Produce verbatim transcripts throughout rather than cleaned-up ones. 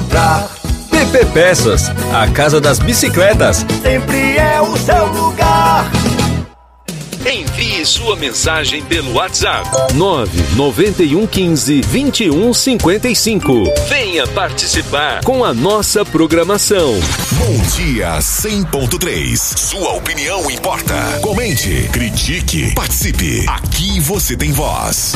comprar. P P Peças, a casa das bicicletas. Sempre é o seu lugar. Envie sua mensagem pelo WhatsApp nove nove um um cinco, dois um cinco cinco. Venha participar com a nossa programação. Bom Dia cem ponto três. Sua opinião importa. Comente, critique, participe. Aqui você tem voz.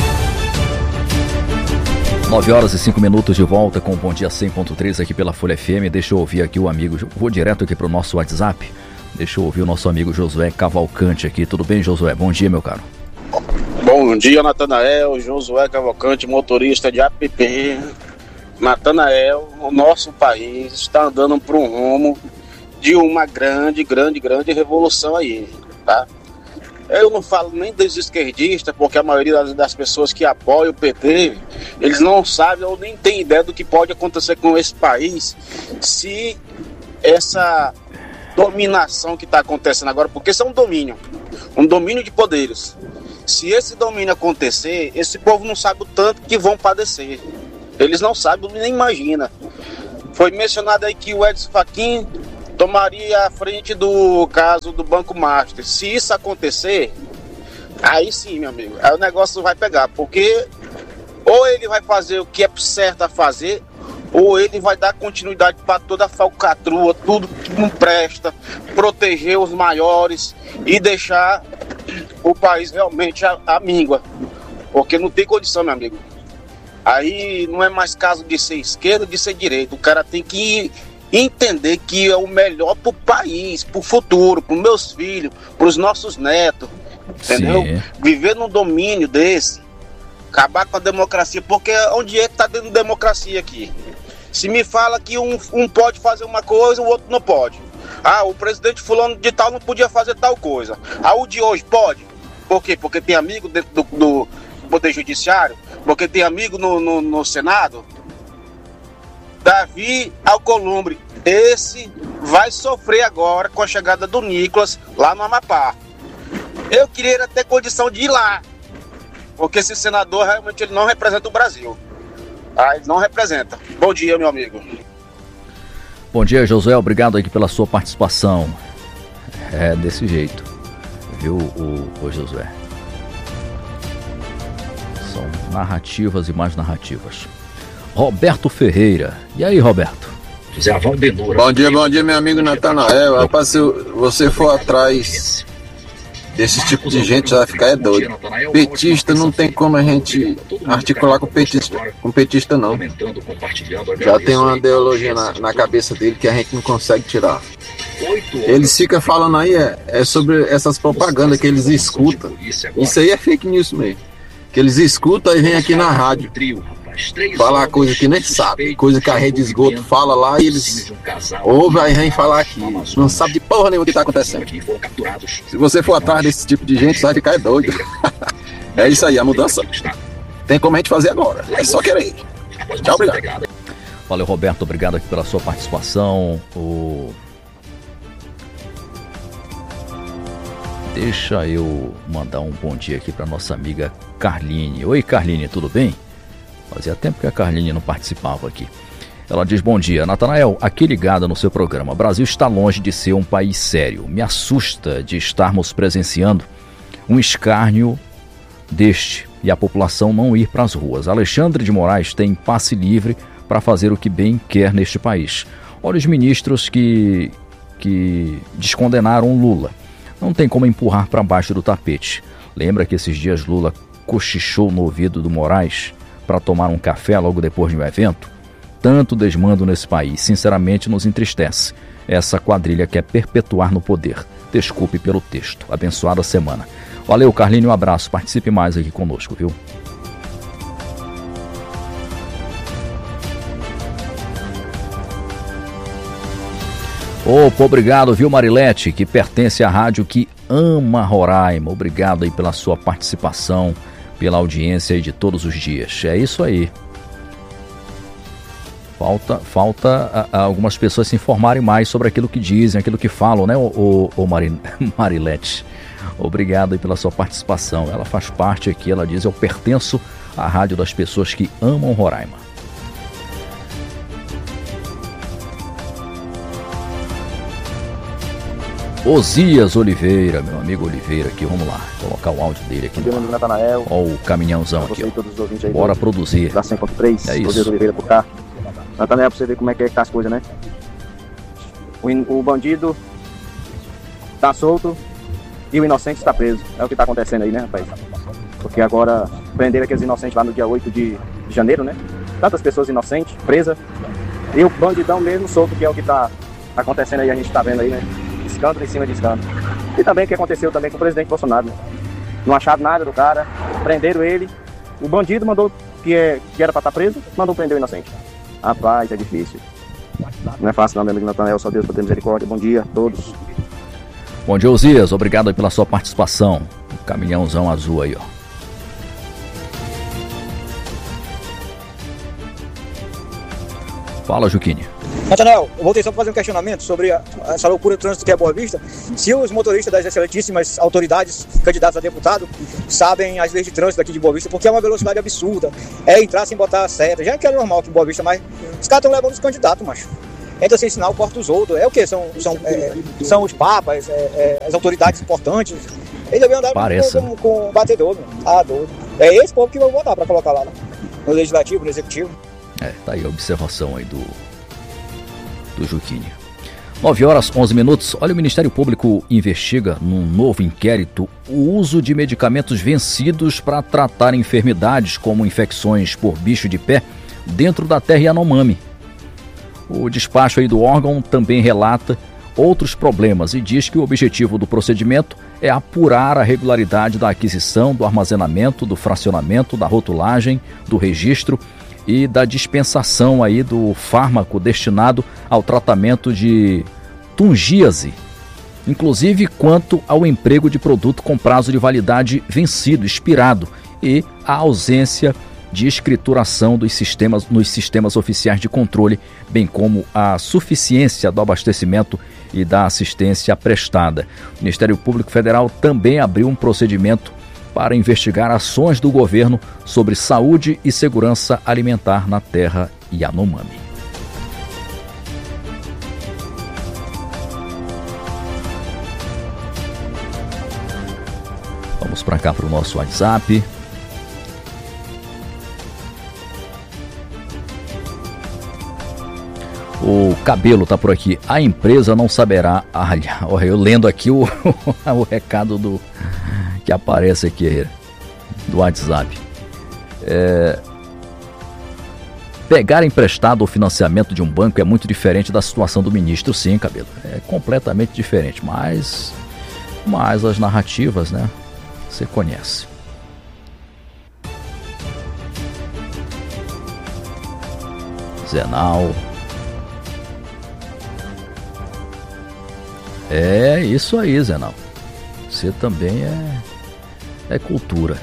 nove horas e cinco minutos de volta com o Bom Dia cem ponto três aqui pela Folha F M. Deixa eu ouvir aqui o amigo. Vou direto aqui para o nosso WhatsApp. Deixa eu ouvir o nosso amigo Josué Cavalcante aqui. Tudo bem, Josué? Bom dia, meu caro. Bom dia, Natanael. Josué Cavalcante, motorista de app. Natanael, o nosso país está andando para um rumo de uma grande, grande, grande revolução aí, tá? Eu não falo nem dos esquerdistas, porque a maioria das pessoas que apoiam o P T, eles não sabem ou nem têm ideia do que pode acontecer com esse país se essa dominação que está acontecendo agora, porque isso é um domínio, um domínio de poderes. Se esse domínio acontecer, esse povo não sabe o tanto que vão padecer. Eles não sabem, nem imaginam. Foi mencionado aí que o Edson Fachin tomaria a frente do caso do Banco Master. Se isso acontecer, aí sim, meu amigo, aí o negócio vai pegar, porque ou ele vai fazer o que é certo a fazer, ou ele vai dar continuidade para toda a falcatrua, tudo que não presta, proteger os maiores e deixar o país realmente a, a míngua, porque não tem condição, meu amigo. Aí não é mais caso de ser esquerda, de ser direita. O cara tem que entender que é o melhor para o país, para o futuro, para os meus filhos, para os nossos netos, entendeu? Sim. Viver num domínio desse, acabar com a democracia, porque onde é que está dando democracia aqui? Se me fala que um, um pode fazer uma coisa, o outro não pode. Ah, o presidente fulano de tal não podia fazer tal coisa. Ah, o de hoje pode. Por quê? Porque tem amigo dentro do, do Poder Judiciário, porque tem amigo no, no, no Senado. Davi Alcolumbre, esse vai sofrer agora com a chegada do Nicolas lá no Amapá. Eu queria ter condição de ir lá, porque esse senador realmente ele não representa o Brasil. Ah, ele não representa. Bom dia, meu amigo. Bom dia, Josué. Obrigado aqui pela sua participação. É desse jeito, viu, o, o Josué? São narrativas e mais narrativas. Roberto Ferreira. E aí, Roberto? Bom dia, bom dia, meu amigo Natanael. Rapaz, se você for atrás desse tipo de gente, vai ficar é doido. Petista não tem como a gente articular com petista, com petista não. Já tem uma ideologia na, na cabeça dele que a gente não consegue tirar. Eles ficam falando aí é, é sobre essas propagandas que eles escutam. Isso aí é fake news mesmo. Que eles escutam e vem aqui na rádio falar coisa que nem sabe, coisa que a rede de esgoto fala lá e eles ouvem aí vem falar aqui. Não sabe de porra nenhuma o que está acontecendo. Se você for atrás desse tipo de gente, você vai ficar doido. É isso aí, a mudança tem como a gente fazer agora. É só querer. Tchau, obrigado. Valeu, Roberto, obrigado aqui pela sua participação. O... Deixa eu mandar um bom dia aqui para nossa amiga Carline. Oi, Carline, tudo bem? Fazia tempo que a Carline não participava aqui. Ela diz: bom dia, Natanael, aqui ligada no seu programa. O Brasil está longe de ser um país sério. Me assusta de estarmos presenciando um escárnio deste e a população não ir para as ruas. Alexandre de Moraes tem passe livre para fazer o que bem quer neste país. Olha os ministros que, que descondenaram Lula. Não tem como empurrar para baixo do tapete. Lembra que esses dias Lula cochichou no ouvido do Moraes para tomar um café logo depois de um evento? Tanto desmando nesse país, sinceramente nos entristece. Essa quadrilha quer perpetuar no poder. Desculpe pelo texto. Abençoada semana. Valeu, Carlinhos, um abraço. Participe mais aqui conosco, viu? Opa, obrigado, viu, Marilete, que pertence à rádio que ama Roraima. Obrigado aí pela sua participação, pela audiência aí de todos os dias. É isso aí. Falta, falta a, a algumas pessoas se informarem mais sobre aquilo que dizem, aquilo que falam, né, o, o, o Mari, Marilete? Obrigado aí pela sua participação. Ela faz parte aqui, ela diz: eu pertenço à rádio das pessoas que amam Roraima. Osias Oliveira, meu amigo Oliveira aqui, vamos lá, colocar o áudio dele aqui. Bom dia, Natanael. Olha o caminhãozão aqui, ó. Todos os ouvintes aí. Bora produzir. Da cem ponto três, é isso. Osias Oliveira por cá. Natanael, pra você ver como é que, é que tá as coisas, né? O, in, o bandido tá solto e o inocente está preso. É o que tá acontecendo aí, né, rapaz? Porque agora prenderam aqueles inocentes lá no dia oito de janeiro, né? Tantas pessoas inocentes, presas. E o bandidão mesmo solto, que é o que tá acontecendo aí, a gente tá vendo aí, né? Escândalo em cima de escândalo. E também o que aconteceu também com o presidente Bolsonaro, né? Não acharam nada do cara, prenderam ele. O bandido mandou, que, é, que era pra estar preso, mandou prender o inocente. Rapaz, é difícil. Não é fácil não, meu amigo Natanael, só Deus pra ter misericórdia. Bom dia a todos. Bom dia, Osias, obrigado aí pela sua participação. O caminhãozão azul aí, ó. Fala, Juquinha. Natanael, eu voltei só para fazer um questionamento sobre a, essa loucura do trânsito que é Boa Vista. Se os motoristas das excelentíssimas autoridades candidatos a deputado sabem as leis de trânsito aqui de Boa Vista, porque é uma velocidade absurda, é entrar sem botar a seta, já que é normal aqui em Boa Vista, mas os caras estão levando os candidatos, macho. Entra sem sinal, corta os outros. É o quê? São, são, é, são os papas, é, é, as autoridades importantes. Eles devem andar com, com, com batedor, meu. Ah, doido. É esse povo que vai votar para colocar lá, né? No legislativo, no executivo. É, tá aí a observação aí do, do Juquinha. nove horas, onze minutos. Olha, o Ministério Público investiga num novo inquérito o uso de medicamentos vencidos para tratar enfermidades como infecções por bicho de pé dentro da terra Yanomami. O despacho aí do órgão também relata outros problemas e diz que o objetivo do procedimento é apurar a regularidade da aquisição, do armazenamento, do fracionamento, da rotulagem, do registro e da dispensação aí do fármaco destinado ao tratamento de tungíase, inclusive quanto ao emprego de produto com prazo de validade vencido, expirado, e a ausência de escrituração dos sistemas, nos sistemas oficiais de controle, bem como a suficiência do abastecimento e da assistência prestada. O Ministério Público Federal também abriu um procedimento para investigar ações do governo sobre saúde e segurança alimentar na terra Yanomami. Vamos para cá para o nosso WhatsApp. O Cabelo tá por aqui. A empresa não saberá. Olha, eu lendo aqui o, o recado do que aparece aqui do WhatsApp. É, pegar emprestado o financiamento de um banco é muito diferente da situação do ministro, sim, Cabelo. É completamente diferente, mas, mas as narrativas, né? Você conhece. Zenal. É isso aí, Zenal. Você também é, é cultura.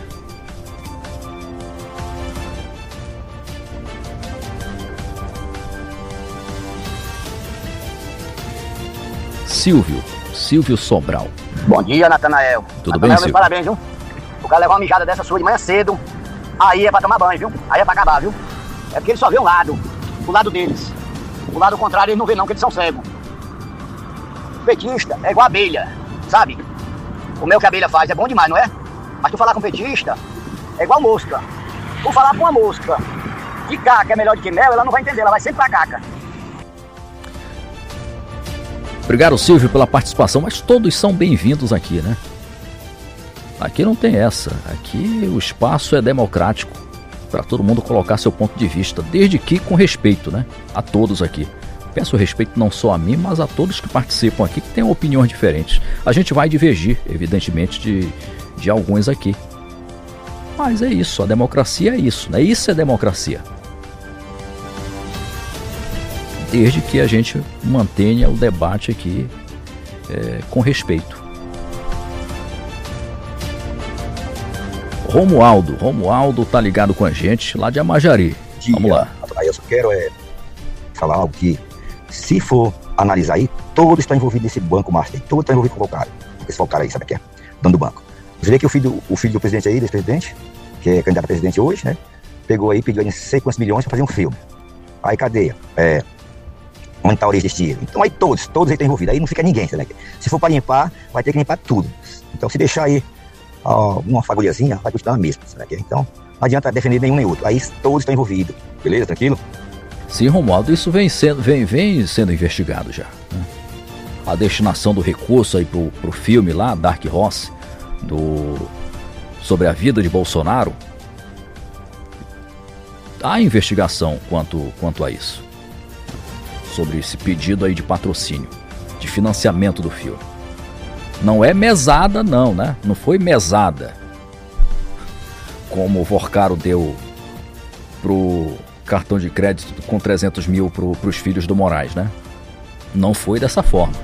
Silvio, Silvio Sobral. Bom dia, Natanael. Tudo Natanael, bem, Silvio? Parabéns, viu? O cara levar uma mijada dessa sua de manhã cedo, aí é pra tomar banho, viu? Aí é pra acabar, viu? É porque ele só vê um lado, o lado deles. O lado contrário ele não vê não, porque eles são cegos. Petista é igual abelha, sabe? O mel que a abelha faz é bom demais, não é? Mas tu falar com petista é igual mosca. Tu falar com uma mosca que caca é melhor do que mel, ela não vai entender, ela vai sempre pra caca. Obrigado, Silvio, pela participação, mas todos são bem-vindos aqui, né? Aqui não tem essa. Aqui o espaço é democrático para todo mundo colocar seu ponto de vista, desde que com respeito, né? A todos aqui. Peço respeito não só a mim, mas a todos que participam aqui, que têm opiniões diferentes. A gente vai divergir, evidentemente, de, de alguns aqui. Mas é isso, a democracia é isso, né? Isso é democracia. Desde que a gente mantenha o debate aqui é, com respeito. Romualdo, Romualdo tá ligado com a gente lá de Amajari. Dia. Vamos lá. Aí eu só quero é, falar algo que, se for analisar aí, todos estão envolvidos nesse banco master, todos estão envolvidos com o cara. Esse foi o cara aí, sabe o que é? Dono do banco. Você vê que o filho, o filho do presidente aí, desse presidente, que é candidato a presidente hoje, né? Pegou aí, pediu aí não sei quantos milhões pra fazer um filme. Aí cadê? É, onde está a origem desse dinheiro. Então aí todos, todos aí estão envolvidos. Aí não fica ninguém, sabe? Se for para limpar, vai ter que limpar tudo. Então se deixar aí ó, uma fagulhazinha, vai custar a mesma, sabe? Então não adianta defender nenhum nem outro. Aí todos estão envolvidos. Beleza? Tranquilo? Sim, Romualdo, isso vem sendo, vem, vem sendo investigado já. Né? A destinação do recurso aí pro, pro filme lá, Dark Horse, do, sobre a vida de Bolsonaro, há investigação quanto, quanto a isso. Sobre esse pedido aí de patrocínio, de financiamento do filme. Não é mesada não, né? Não foi mesada, como o Vorcaro deu pro cartão de crédito com trezentos mil pro, pros filhos do Moraes, né? Não foi dessa forma.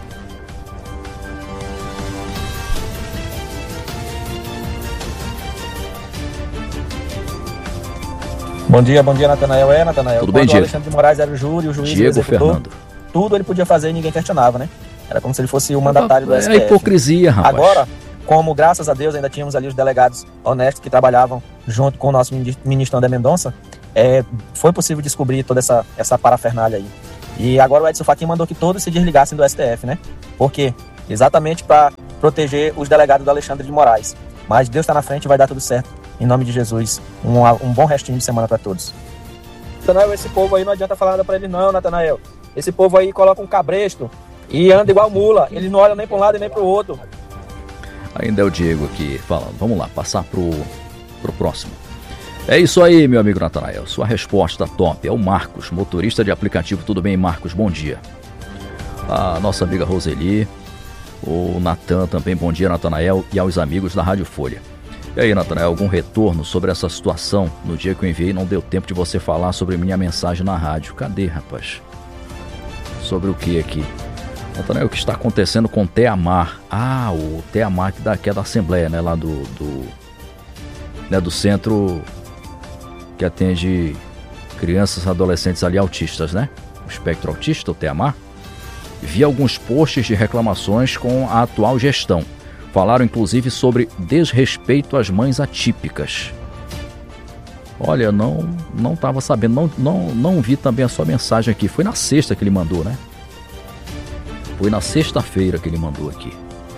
Bom dia, bom dia, Natanael. É, Natanael. Tudo bem, Quando o Diego? Alexandre de Moraes era o júri, o juiz Diego executor, Fernando. tudo ele podia fazer e ninguém questionava, né? Era como se ele fosse o mandatário do É S a T F. hipocrisia, rapaz. Agora, como graças a Deus ainda tínhamos ali os delegados honestos que trabalhavam junto com o nosso ministro André Mendonça, é, foi possível descobrir toda essa, essa parafernália aí. E agora o Edson Fachin mandou que todos se desligassem do S T F, né? Por quê? Exatamente para proteger os delegados do Alexandre de Moraes. Mas Deus está na frente e vai dar tudo certo. Em nome de Jesus, um, um bom restinho de semana para todos. Natanael, esse povo aí não adianta falar nada pra ele não, Natanael. Esse povo aí coloca um cabresto e anda igual mula. Eles não olham nem pra um lado e nem pro outro. Ainda é o Diego aqui falando. Vamos lá, passar pro, pro próximo. É isso aí, meu amigo Natanael. Sua resposta top é o Marcos, motorista de aplicativo. Tudo bem, Marcos? Bom dia. A nossa amiga Roseli, o Natan também. Bom dia, Natanael, e aos amigos da Rádio Folha. E aí, Natanael, algum retorno sobre essa situação? No dia que eu enviei não deu tempo de você falar sobre minha mensagem na rádio. Cadê, rapaz? Sobre o que aqui? Natanael, o que está acontecendo com o Teamar? Ah, o Teamar que, da, que é da Assembleia, né? Lá do, do, né, do centro que atende crianças e adolescentes ali autistas, né? O espectro autista, o Teamar. Vi alguns posts de reclamações com a atual gestão. Falaram inclusive sobre desrespeito às mães atípicas. Olha, não não estava sabendo, não, não, não vi também a sua mensagem aqui. Foi na sexta que ele mandou, né? Foi na sexta-feira que ele mandou aqui.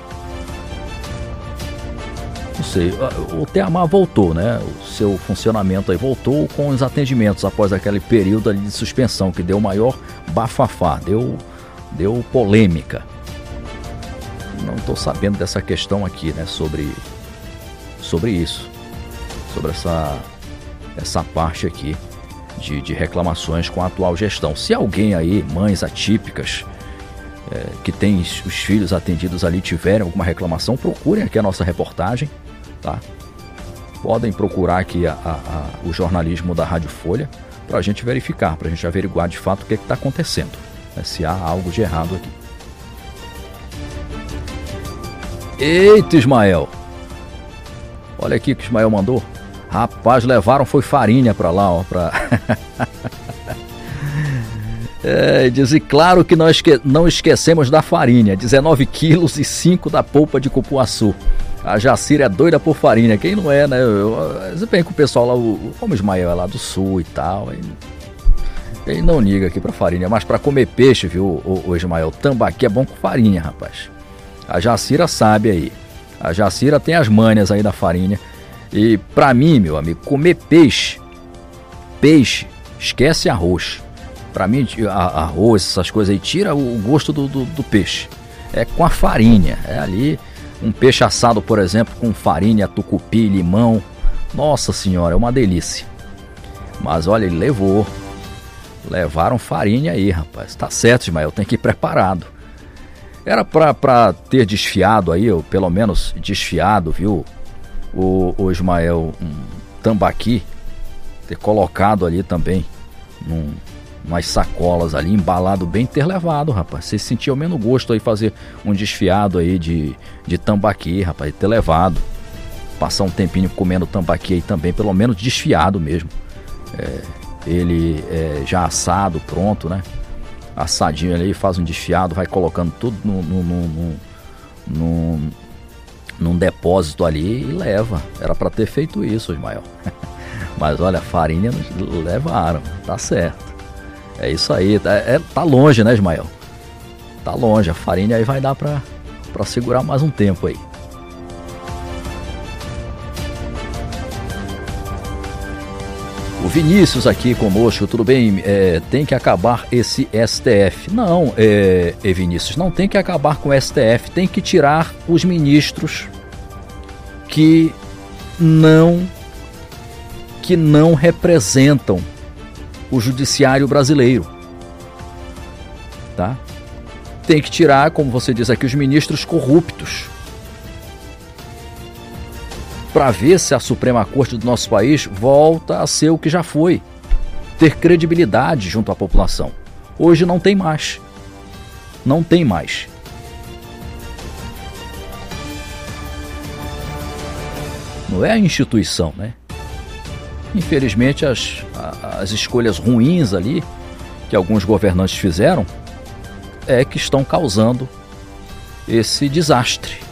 Não sei, o Teamar voltou, né? O seu funcionamento aí voltou com os atendimentos após aquele período ali de suspensão que deu maior bafafá, deu, deu polêmica. Não estou sabendo dessa questão aqui, né, sobre, sobre isso, sobre essa, essa parte aqui de, de reclamações com a atual gestão. Se alguém aí, mães atípicas, é, que tem os filhos atendidos ali, tiverem alguma reclamação, procurem aqui a nossa reportagem, tá? Podem procurar aqui a, a, a, o jornalismo da Rádio Folha para a gente verificar, para a gente averiguar de fato o que está acontecendo, né, se há algo de errado aqui. Eita, Ismael, olha aqui o que Ismael mandou. Rapaz, levaram foi farinha pra lá, ó, pra... é, diz, e claro que nós esque... não esquecemos da farinha, dezenove quilos e cinco da polpa de cupuaçu. A Jacira é doida por farinha, quem não é, né? Você vem com o pessoal lá, o... como o Ismael é lá do sul e tal, ele, ele não liga aqui pra farinha, mas pra comer peixe, viu, o, o Ismael, tambaqui é bom com farinha, rapaz. A Jacira sabe aí. A Jacira tem as manhas aí da farinha. E pra mim, meu amigo, comer peixe, peixe, esquece arroz. Pra mim, arroz, essas coisas aí, tira o gosto do, do, do peixe. É com a farinha. É ali um peixe assado, por exemplo, com farinha, tucupi, limão. Nossa senhora, é uma delícia. Mas olha, ele levou. Levaram farinha aí, rapaz. Tá certo, Ismael, tem que ir preparado. Era para ter desfiado aí, ou pelo menos desfiado, viu, o, o Ismael, um tambaqui, ter colocado ali também, num, umas sacolas ali, embalado bem, ter levado, rapaz. Você sentia o menos gosto aí fazer um desfiado aí de, de tambaqui, rapaz, ter levado. Passar um tempinho comendo tambaqui aí também, pelo menos desfiado mesmo. É, ele é, já assado, pronto, né? Assadinho ali, faz um desfiado, vai colocando tudo no, no, no, no, no, num depósito ali e leva. Era para ter feito isso, Ismael. Mas olha, farinha levaram, tá certo. É isso aí, tá, é, tá longe, né, Ismael? Tá longe, a farinha aí vai dar pra, pra segurar mais um tempo aí. O Vinícius aqui conosco, tudo bem? É, tem que acabar esse S T F. Não, é, é, Vinícius, não tem que acabar com o S T F, tem que tirar os ministros que não, que não representam o judiciário brasileiro, tá? Tem que tirar, como você diz aqui, os ministros corruptos, para ver se a Suprema Corte do nosso país volta a ser o que já foi, ter credibilidade junto à população. Hoje não tem mais. Não tem mais. Não é a instituição, né? Infelizmente, as, as escolhas ruins ali, que alguns governantes fizeram, é que estão causando esse desastre.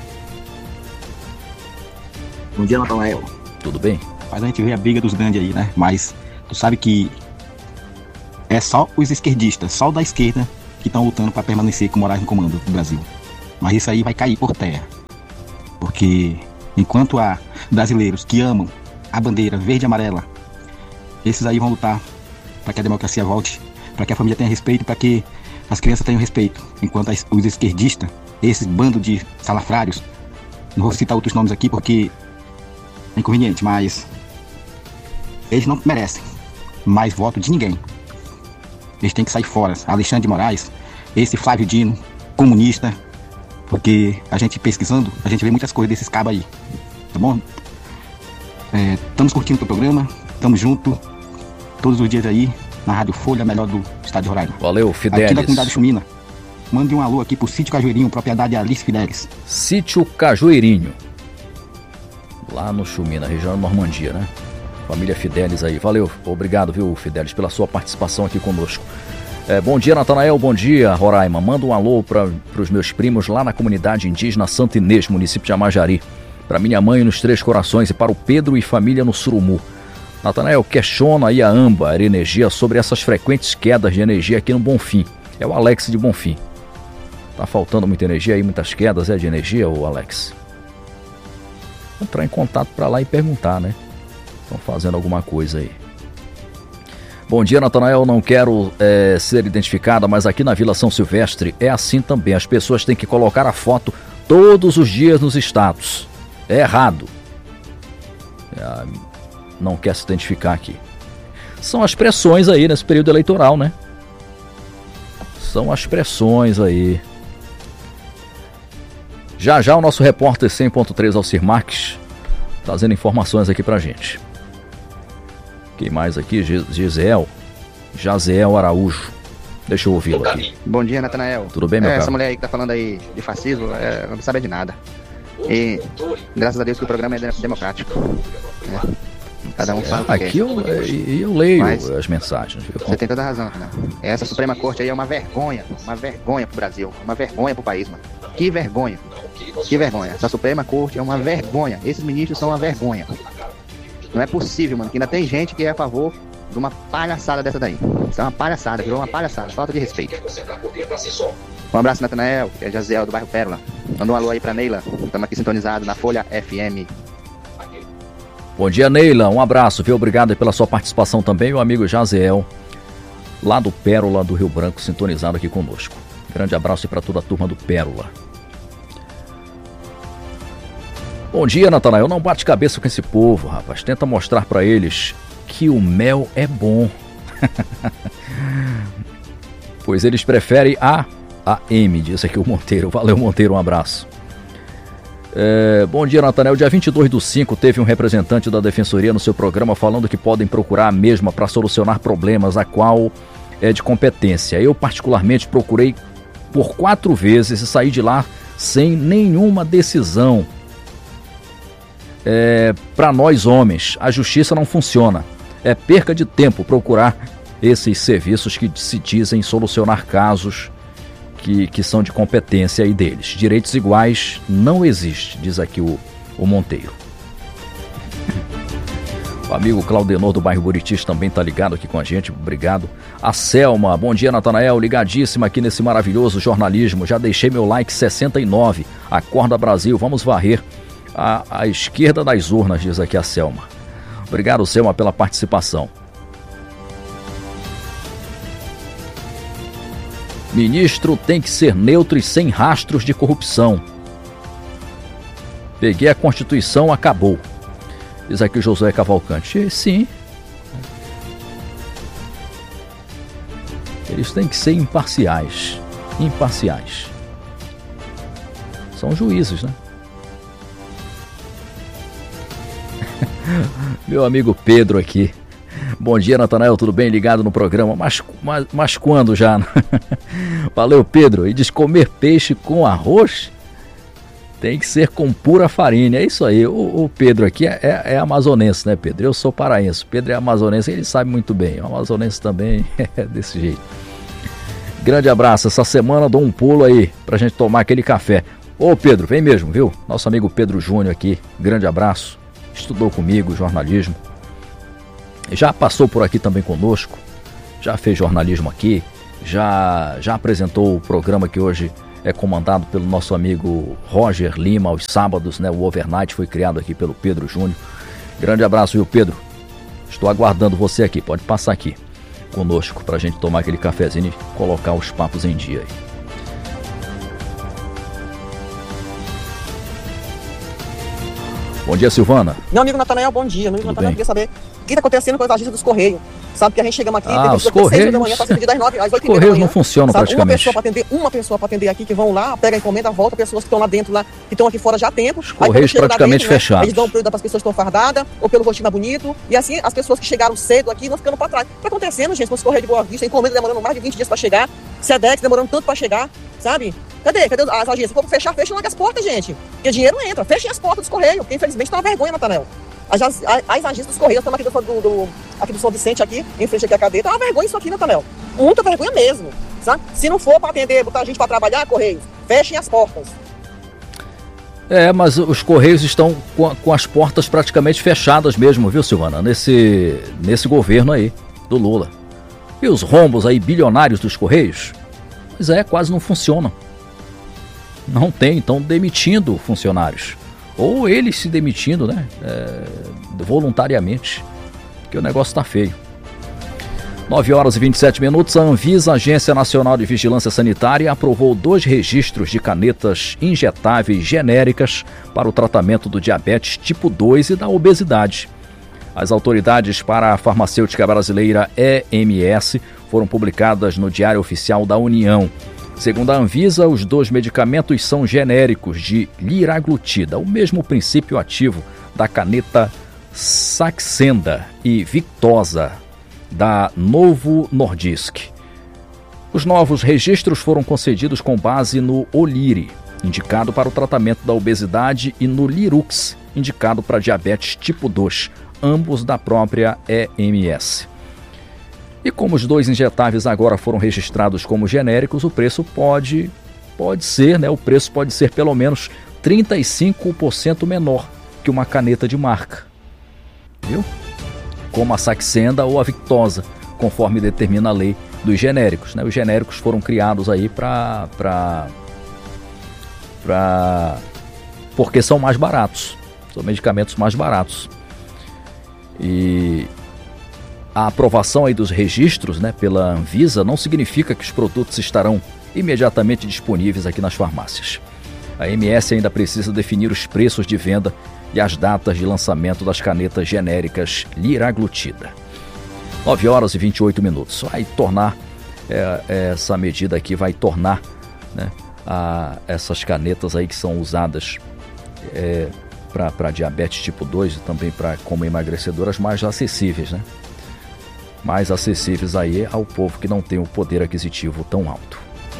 Bom dia, Natanael. Tudo bem? Mas a gente vê a briga dos grandes aí, né? Mas tu sabe que é só os esquerdistas, só da esquerda, que estão lutando para permanecer com Moraes no comando do Brasil. Mas isso aí vai cair por terra. Porque enquanto há brasileiros que amam a bandeira verde e amarela, esses aí vão lutar para que a democracia volte, para que a família tenha respeito, para que as crianças tenham respeito. Enquanto os esquerdistas, esses bando de salafrários, não vou citar outros nomes aqui porque é inconveniente, mas eles não merecem mais voto de ninguém. Eles têm que sair fora. Alexandre de Moraes, esse Flávio Dino, comunista, porque a gente pesquisando, a gente vê muitas coisas desses cabos aí, tá bom? É, estamos curtindo o teu programa, estamos juntos todos os dias aí na Rádio Folha, melhor do estado de Roraima. Valeu, Fidelis. Aqui da comunidade Chumina. Mande um alô aqui pro Sítio Cajueirinho, propriedade Alice Fidelis. Sítio Cajueirinho, lá no Chumina, região da Normandia, né? Família Fidelis aí. Valeu, obrigado, viu, Fidelis, pela sua participação aqui conosco. É, bom dia, Natanael, bom dia, Roraima. Manda um alô para os meus primos lá na comunidade indígena Santa Inês, município de Amajari. Para minha mãe nos Três Corações e para o Pedro e família no Surumu. Natanael, questiona aí a Âmbar Energia sobre essas frequentes quedas de energia aqui no Bonfim. É o Alex de Bonfim. Tá faltando muita energia aí, muitas quedas é, de energia, ô Alex? Entrar em contato para lá e perguntar, né? Estão fazendo alguma coisa aí. Bom dia, Natanael. Não quero é, ser identificada, mas aqui na Vila São Silvestre é assim também. As pessoas têm que colocar a foto todos os dias nos status. É errado. É, não quer se identificar aqui. São as pressões aí nesse período eleitoral, né? São as pressões aí. Já já o nosso repórter cem ponto três Alcir Marques trazendo informações aqui pra gente. Quem mais aqui? Gisel Jaziel Araújo. Deixa eu ouvi-lo aqui. Bom dia, Natanael. Tudo bem, meu é, cara? Essa mulher aí que tá falando aí de fascismo, é, não sabe de nada. E graças a Deus que o programa é democrático. Né? Cada um fala o que Aqui quer. eu, eu, eu leio Mas as mensagens. Viu? Você tem toda a razão, né? Essa Suprema Corte aí é uma vergonha. Uma vergonha pro Brasil. Uma vergonha pro país, mano. Que vergonha. Que vergonha. Essa Suprema Corte é uma vergonha. Esses ministros são uma vergonha. Não é possível, mano, que ainda tem gente que é a favor de uma palhaçada dessa daí. Isso é uma palhaçada, virou uma palhaçada. Falta de respeito. Um abraço, Natanael, que é Jaziel do bairro Pérola. Manda um alô aí pra Neila. Estamos aqui sintonizados na Folha F M. Bom dia, Neila. Um abraço, viu? Obrigado pela sua participação também. O amigo Jaziel, lá do Pérola do Rio Branco, sintonizado aqui conosco. Grande abraço para toda a turma do Pérola. Bom dia, Natanael. Não bate cabeça com esse povo, rapaz. Tenta mostrar para eles que o mel é bom. Pois eles preferem a, a M, disse aqui o Monteiro. Valeu, Monteiro, um abraço. É, bom dia, Natanael. Dia vinte e dois do cinco teve um representante da Defensoria no seu programa falando que podem procurar a mesma para solucionar problemas a qual é de competência. Eu particularmente procurei por quatro vezes e saí de lá sem nenhuma decisão. É, para nós homens, a justiça não funciona. É perca de tempo procurar esses serviços que se dizem solucionar casos que, que são de competência aí deles. Direitos iguais não existe, diz aqui o, o Monteiro. O amigo Claudenor do bairro Buritis também tá ligado aqui com a gente, obrigado. A Selma, bom dia Natanael, ligadíssima aqui nesse maravilhoso jornalismo. Já deixei meu like sessenta e nove. Acorda Brasil, vamos varrer a, a esquerda das urnas, diz aqui a Selma. Obrigado, Selma, pela participação. Ministro tem que ser neutro e sem rastros de corrupção. Peguei a Constituição, acabou. Diz aqui o Josué Cavalcante. Sim. Eles têm que ser imparciais. Imparciais. São juízes, né? Meu amigo Pedro aqui. Bom dia, Natanael, tudo bem? Ligado no programa. Mas, mas, mas quando já? Valeu, Pedro. E diz comer peixe com arroz tem que ser com pura farinha. É isso aí. O, o Pedro aqui é, é, é amazonense, né, Pedro? Eu sou paraense. Pedro é amazonense, ele sabe muito bem. O amazonense também é desse jeito. Grande abraço. Essa semana dou um pulo aí pra gente tomar aquele café. Ô, Pedro, vem mesmo, viu? Nosso amigo Pedro Júnior aqui. Grande abraço. Estudou comigo jornalismo. Já passou por aqui também conosco. Já fez jornalismo aqui. Já, já apresentou o programa que hoje é comandado pelo nosso amigo Roger Lima aos sábados, né? O Overnight foi criado aqui pelo Pedro Júnior. Grande abraço, viu, Pedro? Estou aguardando você aqui. Pode passar aqui conosco pra gente tomar aquele cafezinho e colocar os papos em dia aí. Bom dia, Silvana. Meu amigo Natanael, bom dia. Meu amigo Natanael, eu queria saber o que está acontecendo com as agências dos Correios. Sabe que a gente chegamos aqui, ah, tem os Correios, da manhã, passa das nove às oito os Correios não funcionam sabe? praticamente. Uma pessoa para atender, uma pessoa para atender aqui, que vão lá, pega a encomenda, volta, pessoas que estão lá dentro, lá, que estão aqui fora já há tempo. Os Correios praticamente dentro, fechados. Né, eles dão para as pessoas que estão fardadas, ou pelo rostinho mais bonito, e assim as pessoas que chegaram cedo aqui vão ficando para trás. O que está acontecendo, gente, com os Correios de Boa Vista, encomenda demorando mais de vinte dias para chegar, Sedex demorando tanto para chegar, sabe? Cadê? Cadê as agências? Como fechar, fecham logo as portas, gente. Porque dinheiro não entra. Fechem as portas dos Correios, porque infelizmente está uma vergonha, Natanael. As, as, as agências dos Correios, estamos aqui do, do, do, aqui do São Vicente, aqui, em frente aqui à cadeia, tá uma vergonha isso aqui, Natanael. Muita vergonha mesmo, sabe? Se não for para atender, botar a gente para trabalhar, Correios, fechem as portas. É, mas os Correios estão com, a, com as portas praticamente fechadas mesmo, viu, Silvana? Nesse, nesse governo aí, do Lula. E os rombos aí bilionários dos Correios? Pois é, quase não funcionam. Não tem, estão demitindo funcionários. Ou eles se demitindo, né? É, voluntariamente. Porque o negócio está feio. nove horas e vinte e sete minutos. A Anvisa, Agência Nacional de Vigilância Sanitária, aprovou dois registros de canetas injetáveis genéricas para o tratamento do diabetes tipo dois e da obesidade. As autoridades para a farmacêutica brasileira E M S foram publicadas no Diário Oficial da União. Segundo a Anvisa, os dois medicamentos são genéricos de liraglutida, o mesmo princípio ativo da caneta Saxenda e Victoza, da Novo Nordisk. Os novos registros foram concedidos com base no Oliri, indicado para o tratamento da obesidade, e no Lirux, indicado para diabetes tipo dois, ambos da própria E M S. E como os dois injetáveis agora foram registrados como genéricos, o preço pode, pode ser, né? O preço pode ser pelo menos trinta e cinco por cento menor que uma caneta de marca. Viu? Como a Saxenda ou a Victoza, conforme determina a lei dos genéricos, né? Os genéricos foram criados aí para para para porque são mais baratos, são medicamentos mais baratos. E a aprovação aí dos registros, né, pela Anvisa não significa que os produtos estarão imediatamente disponíveis aqui nas farmácias. A A M S ainda precisa definir os preços de venda e as datas de lançamento das canetas genéricas liraglutida. nove horas e vinte e oito minutos. Vai tornar, é, essa medida aqui vai tornar, né, a, essas canetas aí que são usadas é, para diabetes tipo dois e também para como emagrecedoras mais acessíveis, né? Mais acessíveis aí ao povo que não tem o poder aquisitivo tão alto.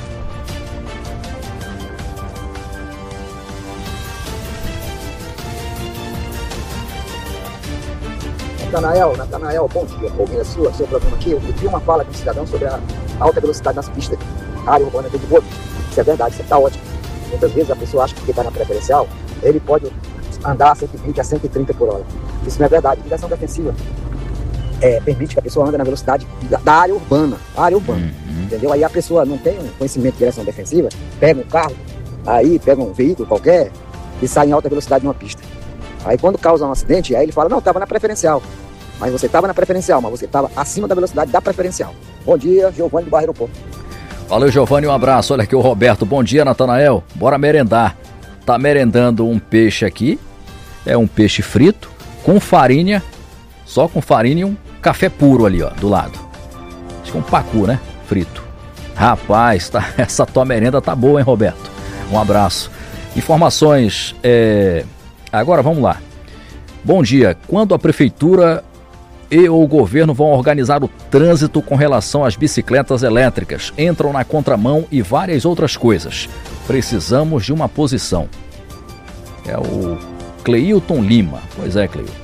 Natanael, Natanael, bom dia. Ouvindo a sua, seu programa aqui, eu vi uma fala de um cidadão sobre a alta velocidade nas pistas, área urbana de Boa Vista. Isso é verdade, isso está ótimo. Muitas vezes a pessoa acha que porque está na preferencial, ele pode andar a cento e vinte a cento e trinta por hora. Isso não é verdade. A direção defensiva é, permite que a pessoa ande na velocidade da, da área urbana, área urbana, uhum. entendeu? Aí a pessoa não tem um conhecimento de direção defensiva, pega um carro, aí pega um veículo qualquer e sai em alta velocidade numa pista. Aí quando causa um acidente, aí ele fala, não, estava na preferencial. Mas você estava na preferencial, mas você estava acima da velocidade da preferencial. Bom dia, Giovanni do Bairro Aeroporto. Valeu, Giovanni, um abraço. Olha aqui o Roberto. Bom dia, Natanael. Bora merendar. Tá merendando um peixe aqui. É um peixe frito com farinha, só com farinha e um café puro ali, ó, do lado. Acho que é um pacu, né? Frito. Rapaz, tá, essa tua merenda tá boa, hein, Roberto? Um abraço. Informações, é... agora vamos lá. Bom dia. Quando a prefeitura e ou o governo vão organizar o trânsito com relação às bicicletas elétricas? Entram na contramão e várias outras coisas. Precisamos de uma posição. É o Cleilton Lima. Pois é, Cleilton.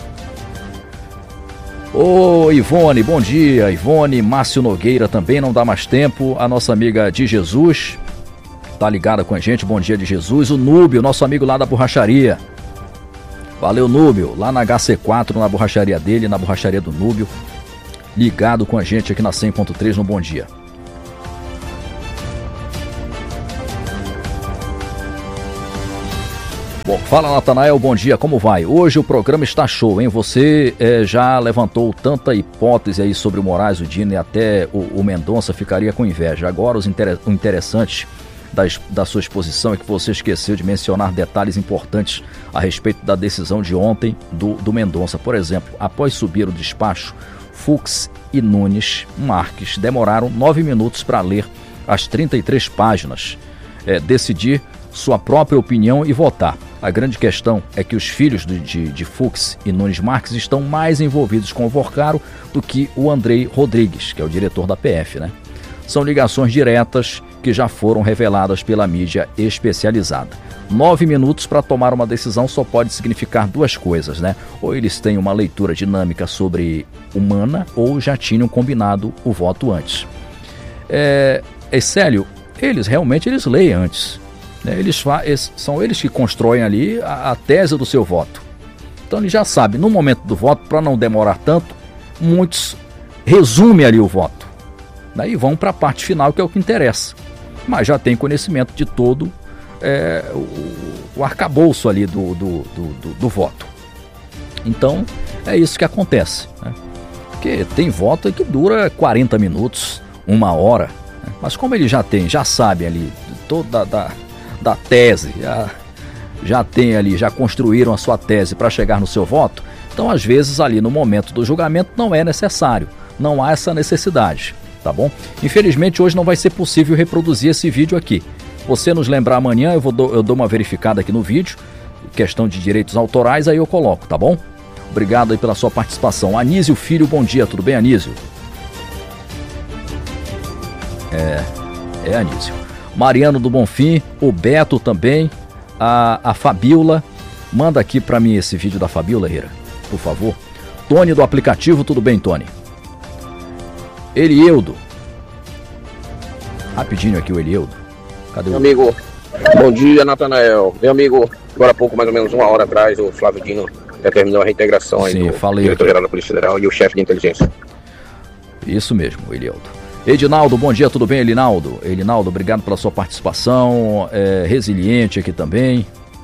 Ô, Ivone, bom dia. Ivone, Márcio Nogueira também, não dá mais tempo. A nossa amiga de Jesus tá ligada com a gente. Bom dia, de Jesus. O Núbio, nosso amigo lá da borracharia. Valeu, Núbio, lá na H C quatro, na borracharia dele, na borracharia do Núbio, ligado com a gente aqui na cem ponto três no Bom Dia. Bom, fala, Natanael, bom dia, como vai? Hoje o programa está show, hein? Você é, já levantou tanta hipótese aí sobre o Moraes, o Dino e até o, o Mendonça ficaria com inveja. Agora os inter... o interessante Da, da sua exposição é que você esqueceu de mencionar detalhes importantes a respeito da decisão de ontem do, do Mendonça. Por exemplo, após subir o despacho, Fux e Nunes Marques demoraram nove minutos para ler as trinta e três páginas, é, decidir sua própria opinião e votar. A grande questão é que os filhos de, de, de Fux e Nunes Marques estão mais envolvidos com o Vorcaro do que o Andrei Rodrigues, que é o diretor da P F, né? São ligações diretas que já foram reveladas pela mídia especializada. Nove minutos para tomar uma decisão só pode significar duas coisas, né? Ou eles têm uma leitura dinâmica sobre humana, ou já tinham combinado o voto antes. É, é Célio, eles realmente eles leem antes. Né? Eles, eles são eles que constroem ali a, a tese do seu voto. Então eles já sabem, no momento do voto, para não demorar tanto, muitos resumem ali o voto. Daí vão para a parte final, que é o que interessa. Mas já tem conhecimento de todo é, o, o arcabouço ali do, do, do, do, do voto. Então, é isso que acontece. Né? Porque tem voto que dura quarenta minutos, uma hora. Né? Mas como eles já têm, já sabem ali toda da, da tese, já, já tem ali, já construíram a sua tese para chegar no seu voto, então às vezes ali no momento do julgamento não é necessário, não há essa necessidade. Tá bom? Infelizmente hoje não vai ser possível reproduzir esse vídeo aqui. Você nos lembrar amanhã, eu, vou do, eu dou uma verificada aqui no vídeo, questão de direitos autorais, aí eu coloco, tá bom? Obrigado aí pela sua participação. Anísio Filho, bom dia, tudo bem, Anísio? É, é Anísio. Mariano do Bonfim, o Beto também, a, a Fabiola, manda aqui pra mim esse vídeo da Fabiola, Hira, por favor. Tony do aplicativo, tudo bem, Tony? Elieudo. Rapidinho aqui o Elieudo. Cadê o... Meu amigo, bom dia, Natanael. Meu amigo, agora há pouco, mais ou menos uma hora atrás, o Flávio Dino determinou a reintegração aí Sim, do falei diretor-geral da Polícia Federal e o chefe de inteligência. Isso mesmo, Elieudo. Edinaldo, bom dia, tudo bem, Elinaldo? Elinaldo, obrigado pela sua participação. É, resiliente aqui também.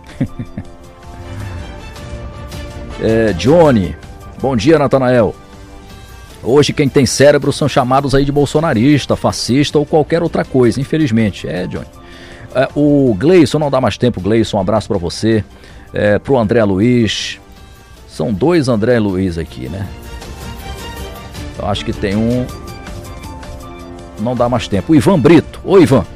é, Johnny, bom dia, Natanael. Hoje quem tem cérebro são chamados aí de bolsonarista, fascista ou qualquer outra coisa, infelizmente. É, Johnny. É, o Gleison, não dá mais tempo, Gleison, um abraço pra você. É, pro André Luiz. São dois André Luiz aqui, né? Eu acho que tem um... Não dá mais tempo. O Ivan Brito. Ô, Ivan.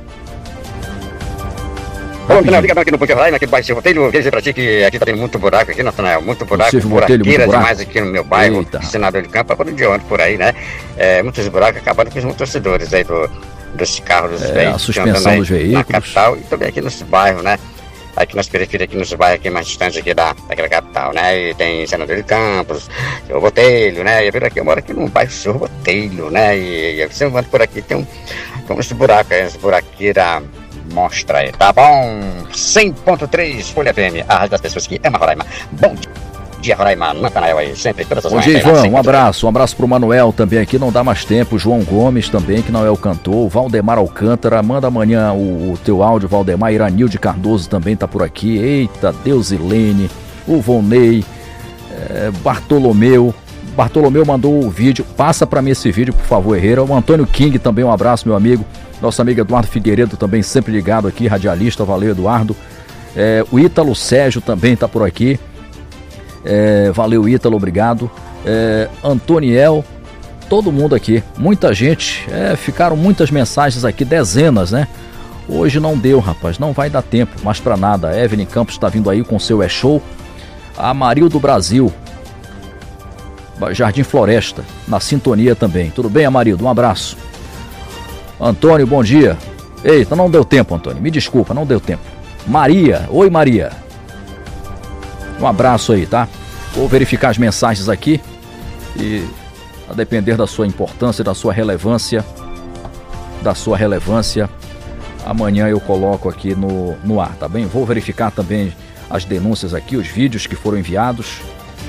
Bom, Natanael, ligadão aqui no Ponte Raio, naquele bairro Silvio Botelho. Queria dizer pra ti que aqui tá tendo muito buraco aqui, Natanael. Muito buraco, buraqueira demais aqui no meu bairro, Senador de Campo, quando de ontem por aí, né? É, muitos buracos acabaram com os torcedores aí do, dos carros, dos é, veículos. A suspensão dos veículos. Na capital e também aqui nos bairros, né? Aqui nas periferias, aqui nos bairros aqui mais distantes aqui da, daquela capital, né? E tem Senador de Campos, Silvio Botelho, né? E eu, aqui, eu moro aqui num bairro Silvio Botelho, né? E, e você anda por aqui, tem, um, tem uns buracos, uns buraqueiras mostra aí, tá bom? cem ponto três Folha F M, a rádio das pessoas que amam Roraima. Bom dia, Roraima, Natanael aí, sempre, todas as Bom dia, Ivan, um abraço, um abraço pro Manuel também aqui, não dá mais tempo, João Gomes também, que não é o cantor, Valdemar Alcântara, manda amanhã o, o teu áudio, Valdemar, Iranilde Cardoso também tá por aqui, eita, Deusilene, o Volney, é, Bartolomeu, Bartolomeu mandou o vídeo, passa pra mim esse vídeo, por favor, Herrera, o Antônio King também, um abraço, meu amigo, nosso amigo Eduardo Figueiredo também sempre ligado aqui, radialista, valeu, Eduardo, é, o Ítalo Sérgio também tá por aqui, É, valeu, Ítalo, obrigado. É, Antoniel, todo mundo aqui, muita gente, é, ficaram muitas mensagens aqui, dezenas, né? Hoje não deu, rapaz, não vai dar tempo, mais pra nada. Evelyn Campos está vindo aí com seu é-show. A Amarildo Brasil, Jardim Floresta, na sintonia também. Tudo bem, Amarildo? Um abraço. Antônio, bom dia. Eita, não deu tempo, Antônio, me desculpa, não deu tempo. Maria, oi Maria. Um abraço aí, tá? Vou verificar as mensagens aqui e, a depender da sua importância, da sua relevância, da sua relevância, amanhã eu coloco aqui no, no ar, tá bem? Vou verificar também as denúncias aqui, os vídeos que foram enviados.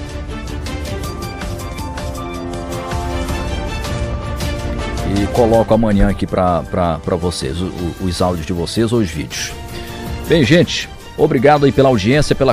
E coloco amanhã aqui pra, pra, pra vocês, o, o, os áudios de vocês ou os vídeos. Bem, gente, obrigado aí pela audiência, pela